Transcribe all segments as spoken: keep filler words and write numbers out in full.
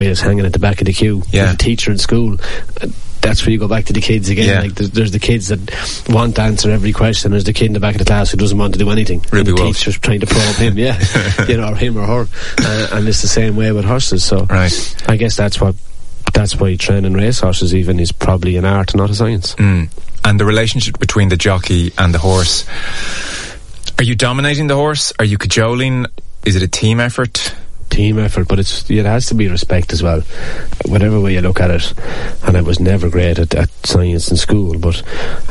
is hanging at the back of the queue. Yeah. There's a teacher in school. That's where you go back to the kids again. Yeah. Like there's, there's the kids that want to answer every question. There's the kid in the back of the class who doesn't want to do anything. Ruby and the Walsh. teacher's trying to probe him, yeah, you know, or him or her. Uh, and it's the same way with horses. So Right. I guess that's what that's why training race horses even is probably an art, not a science. Mm. And the relationship between the jockey and the horse. Are you dominating the horse? Are you cajoling? Is it a team effort? Team effort, but it's it has to be respect as well, whatever way you look at it. And I was never great at, at science in school, but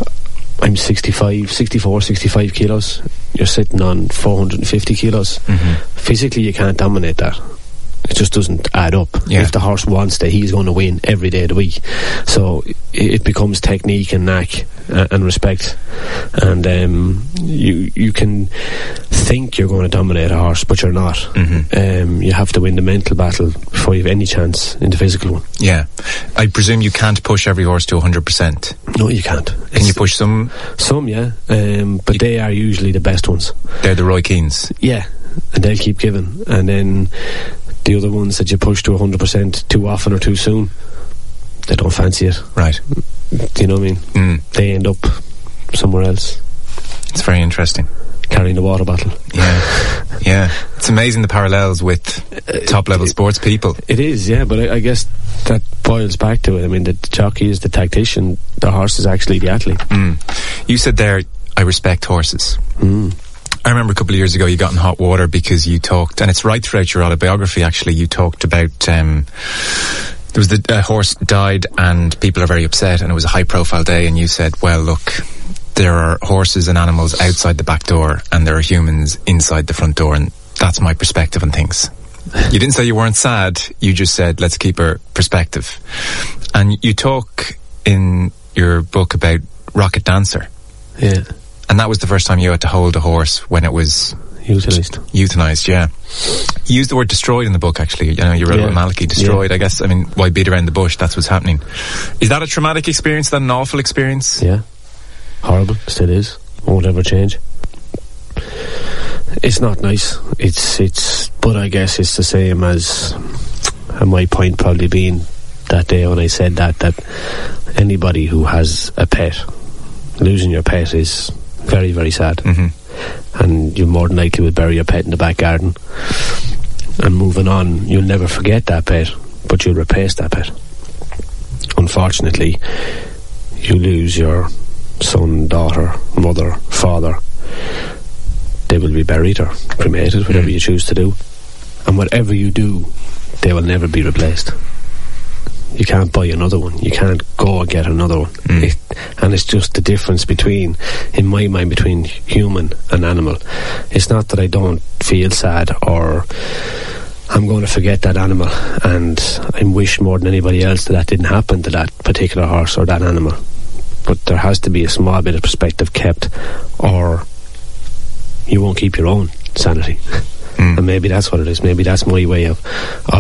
I'm sixty-five, sixty-four, sixty-five kilos. You're sitting on four hundred fifty kilos. Mm-hmm. Physically you can't dominate that. It just doesn't add up. Yeah. If the horse wants to, he's going to win every day of the week. So it, it becomes technique and knack uh, and respect. And um, you you can think you're going to dominate a horse, but you're not. Mm-hmm. Um, you have to win the mental battle before you have any chance in the physical one. Yeah. I presume you can't push every horse to one hundred percent. No, you can't. Can It's you push some? some? Yeah, um, but they are usually the best ones. They're the Roy Keanes. Yeah, and they'll keep giving. And then the other ones that you push to one hundred percent too often or too soon, they don't fancy it. Right. Do you know what I mean? Mm. They end up somewhere else, It's very interesting. carrying a water bottle. Yeah. Yeah. It's amazing the parallels with top level sports people. It is, yeah, but I, I guess that boils back to it. I mean, the, the jockey is the tactician, the horse is actually the athlete. Mm. You said there, I respect horses. Mm. I remember a couple of years ago you got in hot water because you talked, and it's right throughout your autobiography actually, you talked about um, there was the uh, horse died and people are very upset and it was a high profile day, and you said, well look, there are horses and animals outside the back door and there are humans inside the front door, and that's my perspective on things. You didn't say you weren't sad, you just said let's keep our perspective. And you talk in your book about Rocket Dancer. Yeah. And that was the first time you had to hold a horse when it was Euthanized. euthanized, yeah. You used the word destroyed in the book, actually. You know, you wrote Yeah. about Malachy, destroyed, Yeah. I guess. I mean, why beat around the bush? That's what's happening. Is that a traumatic experience? Is that an awful experience? Yeah. Horrible. Still is. Won't ever change. It's not nice. It's, it's, but I guess it's the same as, and my point probably being that day when I said that, that anybody who has a pet, losing your pet is very, very sad. Mm-hmm. And you more than likely will bury your pet in the back garden. And moving on, you'll never forget that pet, but you'll replace that pet. Unfortunately, you lose your son, daughter, mother, father. They will be buried or cremated, whatever you choose to do. And whatever you do, they will never be replaced. You can't buy another one. You can't go and get another one. Mm. It, and it's just the difference between, in my mind, between human and animal. It's not that I don't feel sad or I'm going to forget that animal, and I wish more than anybody else that that didn't happen to that particular horse or that animal. But there has to be a small bit of perspective kept, or you won't keep your own sanity. Mm. And maybe that's what it is. Maybe that's my way of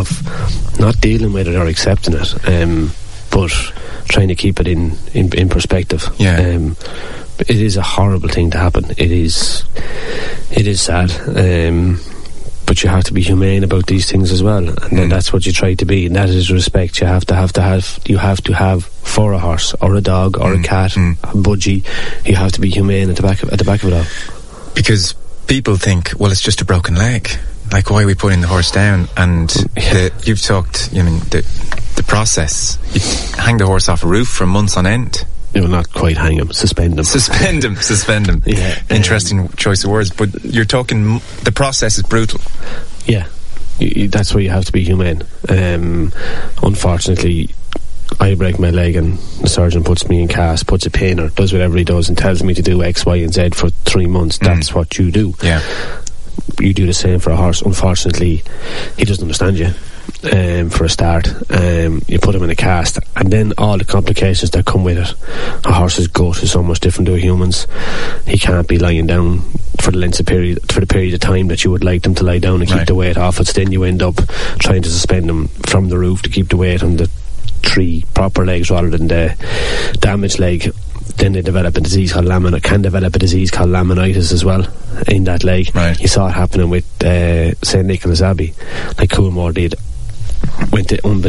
of not dealing with it or accepting it, um, but trying to keep it in, in, in perspective. Yeah. Um, it is a horrible thing to happen. It is it is sad. Um, but you have to be humane about these things as well, and mm. that's what you try to be, and that is respect. You have to have to have you have to have for a horse or a dog or mm. a cat, mm. a budgie. You have to be humane at the back of, at the back of it all. Because people think, well, it's just a broken leg. Like, why are we putting the horse down? And yeah. the, you've talked, you mean, the, the process. You hang the horse off a roof for months on end. You will not quite hang him, suspend him. Suspend him, suspend him. Yeah. Interesting um, choice of words, but you're talking, the process is brutal. Yeah. You, you, that's where you have to be humane. Um, unfortunately, I break my leg and the surgeon puts me in cast, puts a pin or does whatever he does and tells me to do X, Y and Z for three months. Mm. That's what you do. Yeah. You do the same for a horse. Unfortunately, he doesn't understand you. Um, for a start, um, you put him in a cast, and then all the complications that come with it. A horse's gut is so much different to a human's. He can't be lying down for the length of period, for the period of time that you would like them to lie down and keep right. the weight off it. So then you end up trying to suspend them from the roof to keep the weight on the three proper legs rather than the damaged leg. Then they develop a disease called laminitis, can develop a disease called laminitis as well in that leg. Right. You saw it happening with uh, Saint Nicholas Abbey, like Coolmore did. went to unbelievable